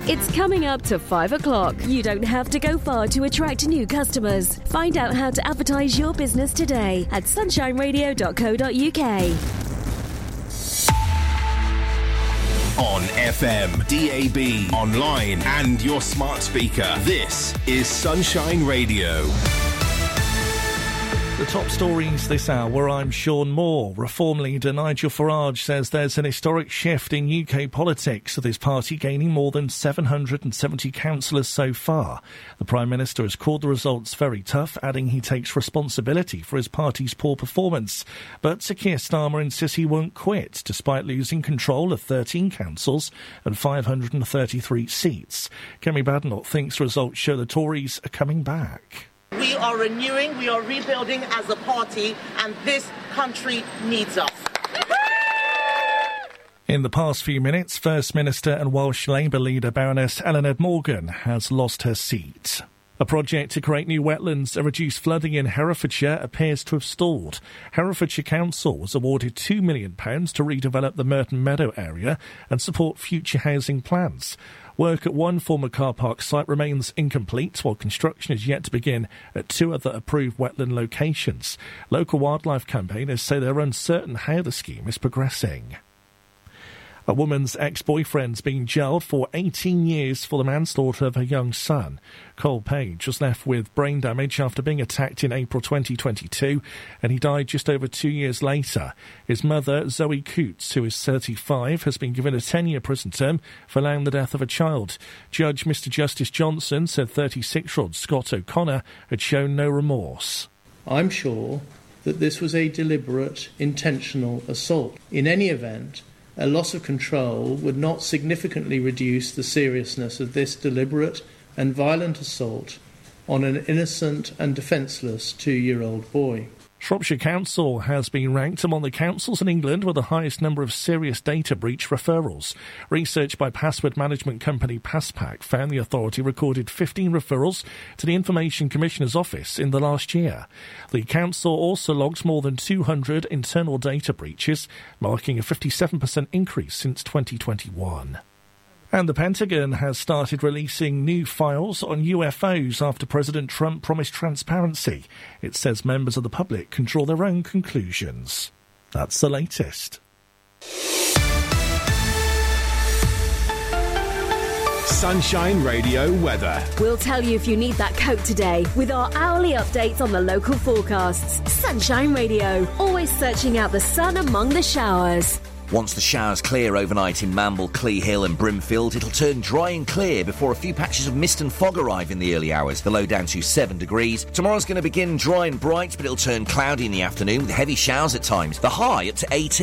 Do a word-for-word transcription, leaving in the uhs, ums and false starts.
It's coming up to five o'clock. You don't have to go far to attract new customers. Find out how to advertise your business today at sunshine radio dot co dot uk. On F M, D A B, online and your smart speaker. This is Sunshine Radio. The top stories this hour, I'm Sean Moore. Reform leader Nigel Farage says there's an historic shift in U K politics, with his party gaining more than seven hundred seventy councillors so far. The Prime Minister has called the results very tough, adding he takes responsibility for his party's poor performance. But Sir Keir Starmer insists he won't quit, despite losing control of thirteen councils and five hundred thirty-three seats. Kemi Badenoch thinks the results show the Tories are coming back. We are renewing, we are rebuilding as a party, and this country needs us. In the past few minutes, First Minister and Welsh Labour leader Baroness Eleanor Morgan has lost her seat. A project to create new wetlands and reduce flooding in Herefordshire appears to have stalled. Herefordshire Council was awarded two million pounds to redevelop the Merton Meadow area and support future housing plans. Work at one former car park site remains incomplete, while construction is yet to begin at two other approved wetland locations. Local wildlife campaigners say they're uncertain how the scheme is progressing. A woman's ex-boyfriend's been jailed for eighteen years for the manslaughter of her young son. Cole Page was left with brain damage after being attacked in April twenty twenty-two, and he died just over two years later. His mother, Zoe Coots, who is thirty-five, has been given a ten-year prison term for allowing the death of a child. Judge Mister Justice Johnson said thirty-six-year-old Scott O'Connor had shown no remorse. I'm sure that this was a deliberate, intentional assault. In any event, a loss of control would not significantly reduce the seriousness of this deliberate and violent assault on an innocent and defenceless two-year-old boy. Shropshire Council has been ranked among the councils in England with the highest number of serious data breach referrals. Research by password management company Passpack found the authority recorded fifteen referrals to the Information Commissioner's Office in the last year. The council also logged more than two hundred internal data breaches, marking a fifty-seven percent increase since twenty twenty-one. And the Pentagon has started releasing new files on U F Os after President Trump promised transparency. It says members of the public can draw their own conclusions. That's the latest. Sunshine Radio weather. We'll tell you if you need that coat today with our hourly updates on the local forecasts. Sunshine Radio, always searching out the sun among the showers. Once the showers clear overnight in Mamble, Clee Hill and Brimfield, it'll turn dry and clear before a few patches of mist and fog arrive in the early hours. The low down to seven degrees. Tomorrow's going to begin dry and bright, but it'll turn cloudy in the afternoon with heavy showers at times. The high up to eighteen.